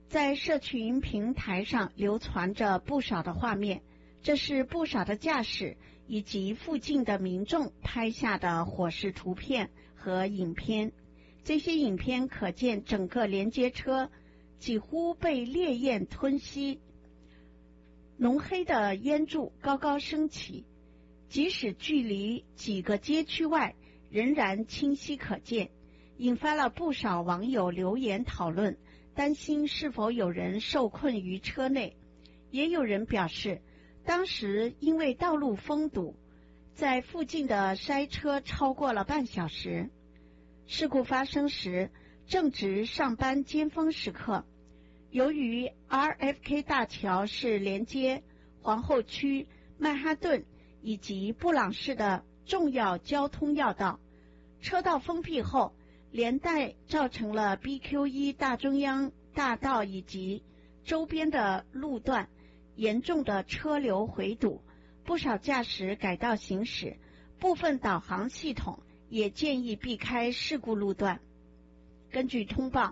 在社群平台上流传着不少的画面，这是不少的驾驶以及附近的民众拍下的火势图片和影片。这些影片可见整个连接车几乎被烈焰吞吸，浓黑的烟柱高高升起，即使距离几个街区外仍然清晰可见，引发了不少网友留言讨论，担心是否有人受困于车内。也有人表示，当时因为道路封堵，在附近的塞车超过了半小时。事故发生时正值上班尖峰时刻，由于 RFK 大桥是连接皇后区、曼哈顿以及布朗市的重要交通要道，车道封闭后，连带造成了 BQ1 大中央大道以及周边的路段严重的车流回堵，不少驾驶改道行驶，部分导航系统也建议避开事故路段。根据通报，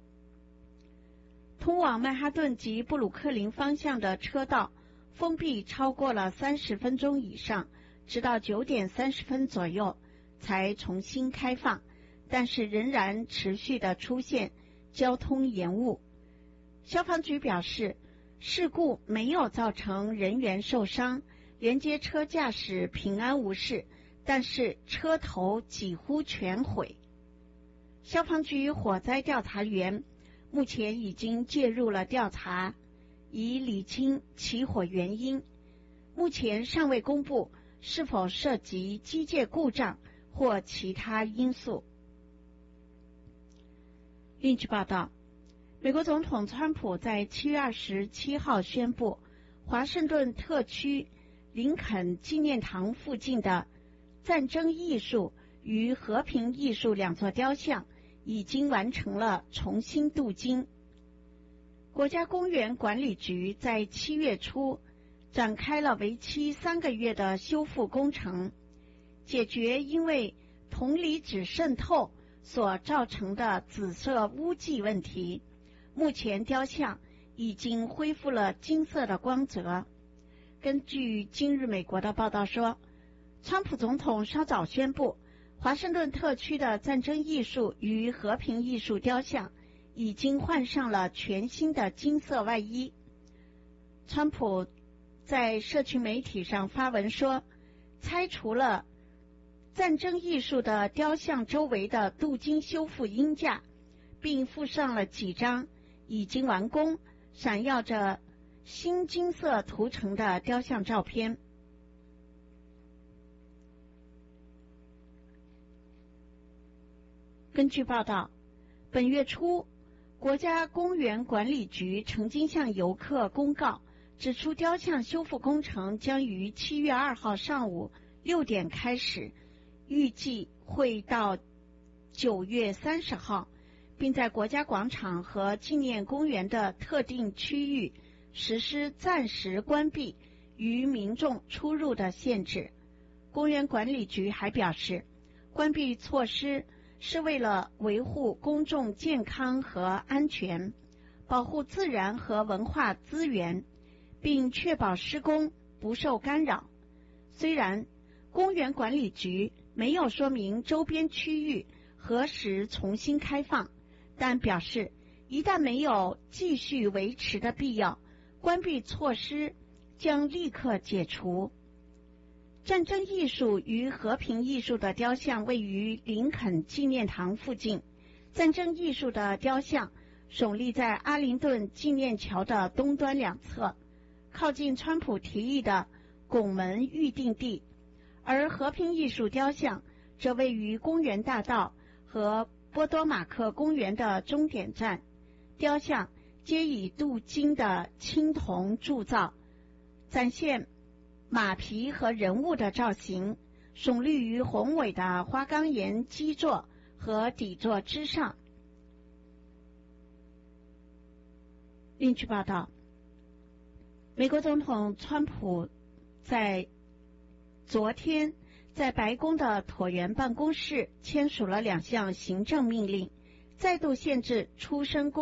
通往曼哈顿及布鲁克林方向的车道封闭超过了30分钟以上，直到9点30分左右才重新开放，但是仍然持续的出现交通延误。消防局表示，事故没有造成人员受伤，连接车驾驶平安无事，但是车头几乎全毁。消防局火灾调查员目前已经介入了调查，以理清起火原因。目前尚未公布是否涉及机械故障或其他因素。另据报道，美国总统川普在7月27号宣布，华盛顿特区林肯纪念堂附近的战争艺术与和平艺术两座雕像已经完成了重新镀金。国家公园管理局在7月初展开了为期3个月的修复工程，解决因为铜离子渗透所造成的紫色污迹问题。目前雕像已经恢复了金色的光泽。根据今日美国的报道说，川普总统稍早宣布，华盛顿特区的战争艺术与和平艺术雕像已经换上了全新的金色外衣。川普在社区媒体上发文说，拆除了战争艺术的雕像周围的镀金修复鹰架，并附上了几张已经完工、闪耀着新金色涂层的雕像照片。根据报道，本月初，国家公园管理局曾经向游客公告，指出雕像修复工程将于7月2号上午6点开始，预计会到9月30号，并在国家广场和纪念公园的特定区域实施暂时关闭与民众出入的限制。公园管理局还表示，关闭措施是为了维护公众健康和安全，保护自然和文化资源，并确保施工不受干扰。虽然公园管理局没有说明周边区域何时重新开放，但表示一旦没有继续维持的必要，关闭措施将立刻解除。战争艺术与和平艺术的雕像位于林肯纪念堂附近，战争艺术的雕像耸立在阿灵顿纪念桥的东端两侧，靠近川普提议的拱门预定地，而和平艺术雕像则位于公园大道和波多马克公园的终点站。雕像皆以镀金的青铜铸造，展现马匹和人物的造型，耸立于宏伟的花岗岩基座和底座之上。另据报道，美国总统川普在昨天在白宫的椭圆办公室签署了2项行政命令，再度限制出生公